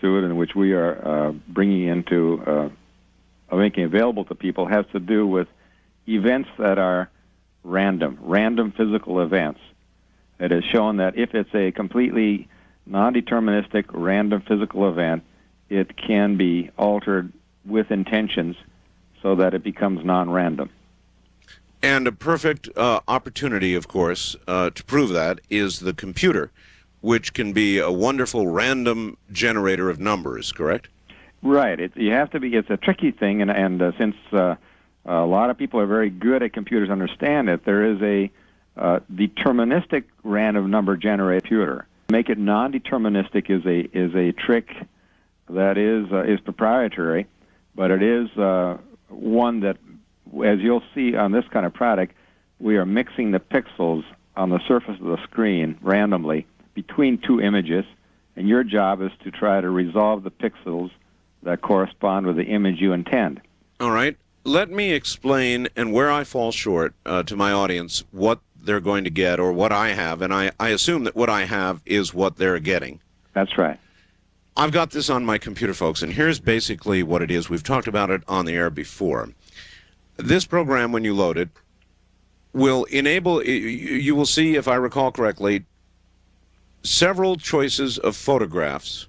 Institute, and which we are bringing into making available to people, has to do with events that are random physical events. It has shown that if it's a completely non-deterministic random physical event, it can be altered with intentions so that it becomes non-random. And a perfect opportunity, of course, to prove that is the computer, which can be a wonderful random generator of numbers, correct? Right. It's a tricky thing, and since a lot of people are very good at computers, understand it, there is a deterministic random number generator computer. Make it non-deterministic is a trick that is proprietary, but it is one that, as you'll see on this kind of product, we are mixing the pixels on the surface of the screen randomly between two images, and your job is to try to resolve the pixels that correspond with the image you intend. All right. Let me explain, and where I fall short to my audience, what they're going to get or what I have, and I assume that what I have is what they're getting. That's right. I've got this on my computer, folks, and here's basically what it is. We've talked about it on the air before. This program, when you load it, will enable, you will see, if I recall correctly, several choices of photographs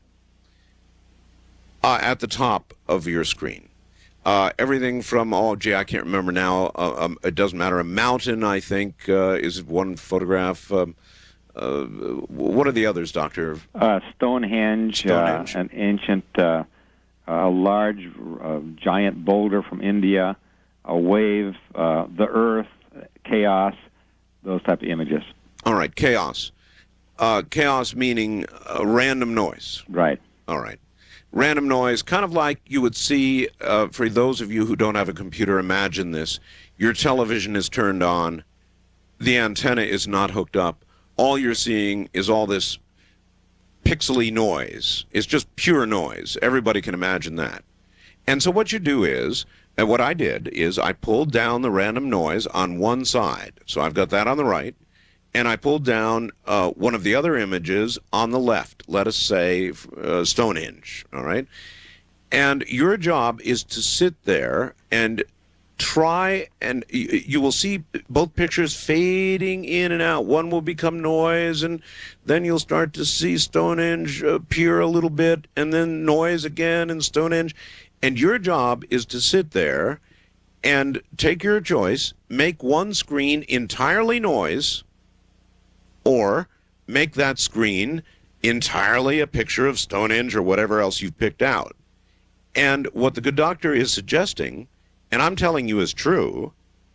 at the top of your screen. Everything from, I can't remember now, it doesn't matter, a mountain, I think, is one photograph. What are the others, Doctor? Stonehenge. An ancient, a large, giant boulder from India, a wave, the earth, chaos, those type of images. All right, chaos. Chaos meaning random noise. Right. All right. Random noise, kind of like you would see, for those of you who don't have a computer, imagine this. Your television is turned on. The antenna is not hooked up. All you're seeing is all this pixely noise. It's just pure noise. Everybody can imagine that. And so what you do is, and what I did is I pulled down the random noise on one side. So I've got that on the right. And I pulled down one of the other images on the left, let us say Stonehenge, all right? And your job is to sit there and try, and you will see both pictures fading in and out. One will become noise, and then you'll start to see Stonehenge appear a little bit, and then noise again and Stonehenge. And your job is to sit there and take your choice, make one screen entirely noise, or make that screen entirely a picture of Stonehenge or whatever else you've picked out. And what the good doctor is suggesting, and I'm telling you is true,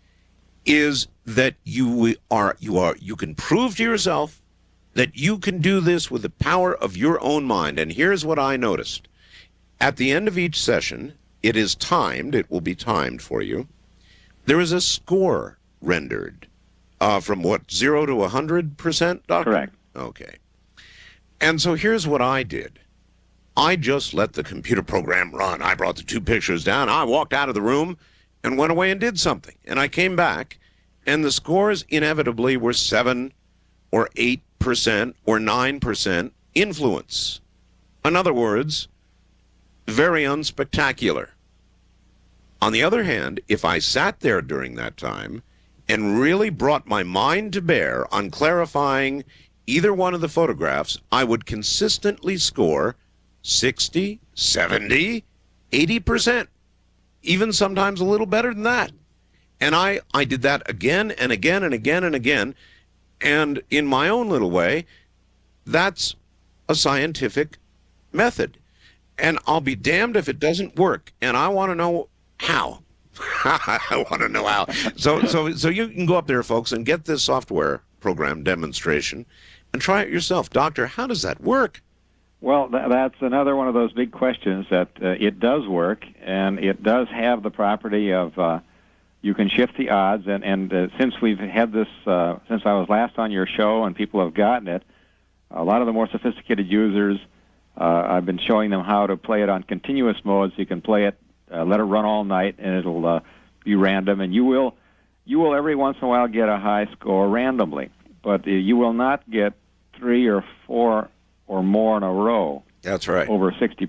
is that you can prove to yourself that you can do this with the power of your own mind. And here's what I noticed. At the end of each session, it is timed, it will be timed for you. There is a score rendered. From what, 0 to 100%, Doctor? Correct. Okay. And so here's what I did. I just let the computer program run. I brought the two pictures down. I walked out of the room and went away and did something. And I came back, and the scores inevitably were 7 or 8% or 9% influence. In other words, very unspectacular. On the other hand, if I sat there during that time and really brought my mind to bear on clarifying either one of the photographs, I would consistently score 60, 70, 80%, even sometimes a little better than that. And I did that again and again and again and again, and in my own little way, that's a scientific method. And I'll be damned if it doesn't work, and I want to know how. I want to know how. So you can go up there, folks, and get this software program demonstration and try it yourself. Doctor, how does that work? Well, that's another one of those big questions that it does work, and it does have the property of you can shift the odds. And since we've had this, since I was last on your show and people have gotten it, a lot of the more sophisticated users, I've been showing them how to play it on continuous mode, so you can play it, let it run all night, and it'll be random. And you will every once in a while get a high score randomly, but you will not get 3 or 4 or more in a row. That's right. Over 60